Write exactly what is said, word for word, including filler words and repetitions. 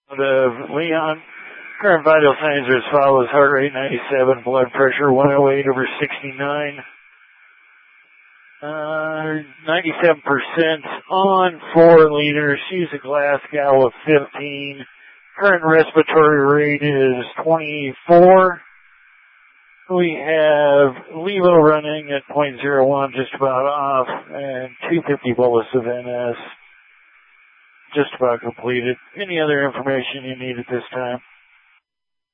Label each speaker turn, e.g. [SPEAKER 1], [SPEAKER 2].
[SPEAKER 1] of Leon. Current vital signs are as follows: heart rate ninety-seven, blood pressure one oh eight over sixty-nine. Uh, ninety-seven percent on four liters. Use a Glasgow of fifteen. Current respiratory rate is twenty-four. We have Levo running at point zero one, just about off, and two fifty bolus of N S, just about completed. Any other information you need at this time?